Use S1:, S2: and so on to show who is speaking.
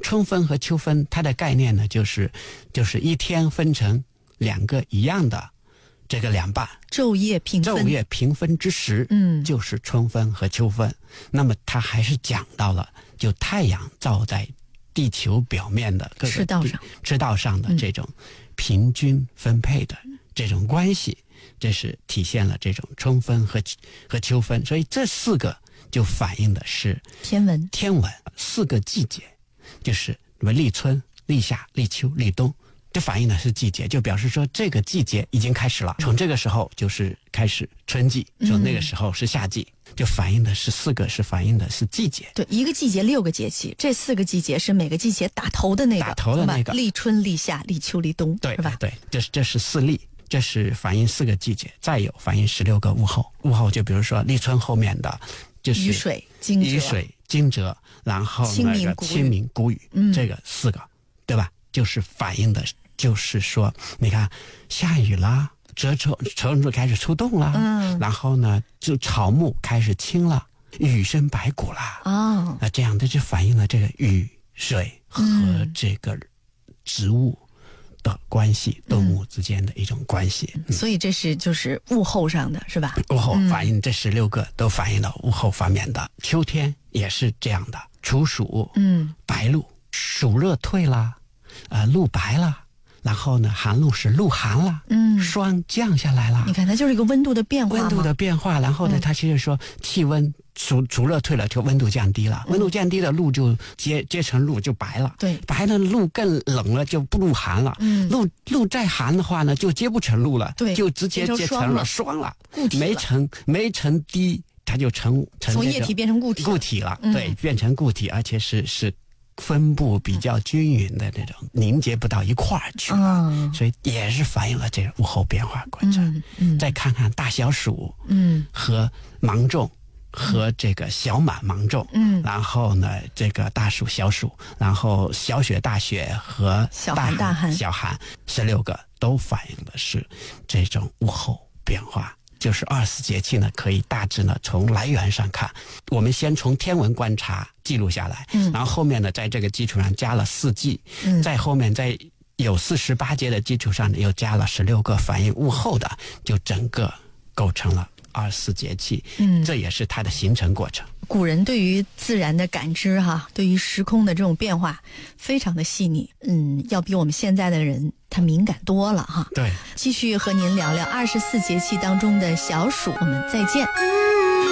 S1: 春分和秋分它的概念呢，就是一天分成两个一样的这个两半，
S2: 昼夜平分
S1: 之时，就是春分和秋分。那么它还是讲到了，就太阳照在地球表面的各个赤道上的这种平均分配的这种关系，这是体现了这种春分和秋分。所以这4个就反映的是
S2: 天文
S1: 4个季节，就是什么立春、立夏、立秋、立冬，这反映的是季节，就表示说这个季节已经开始了，从这个时候就是开始春季，从那个时候是夏季，就反映的是4个，是反映的是季节。
S2: 对，一个季节6个节气，这4个季节是每个季节打头的那个，立春、立夏、立秋、立冬，
S1: 对，
S2: 是吧？
S1: 对，这是4立，这是反映4个季节。再有反映16个物候，物候就比如说立春后面的就是
S2: 雨水、
S1: 惊蛰，然后那个清明、谷雨，这个4个，对吧？就是反映的，就是说，你看下雨了，虫子开始出动了，然后呢，就草木开始青了，雨生百谷了，那这样的就反映了这个雨水和这个植物的关系，动物之间的一种关系。
S2: 所以这是就是物候上的，是吧？
S1: 物候反映这16个都反映了物候方面的。秋天也是这样的，处暑，白露，暑热退了，露白了。然后呢，寒露是露寒了，霜降下来了。
S2: 你看，它就是一个温度的变化。
S1: 然后呢，它其实说气温暑热退了，就温度降低了。温度降低了，露就结成露就白了。
S2: 对，
S1: 白的露更冷了，就不露寒了。露再寒的话呢，就结不成露了，
S2: 对，
S1: 就直接结成了霜了。
S2: 固体了，
S1: 没成滴，它就从
S2: 液体变成固
S1: 体了。对，变成固体，而且是分布比较均匀的那种，凝结不到一块儿去了，所以也是反映了这个物候变化过程。再看看大小暑，和芒种和这个小满芒种，然后呢，这个大暑、小暑，然后小雪、大雪和大寒、小寒，16个都反映的是这种物候变化。就是24节气呢，可以大致呢从来源上看，我们先从天文观察记录下来，然后后面呢在这个基础上加了4季，在后面在有48节的基础上呢又加了16个反映物候的，就整个构成了24节气。这也是它的形成过程。
S2: 古人对于自然的感知对于时空的这种变化非常的细腻，要比我们现在的人他敏感多了
S1: 对，
S2: 继续和您聊聊24节气当中的小暑，我们再见。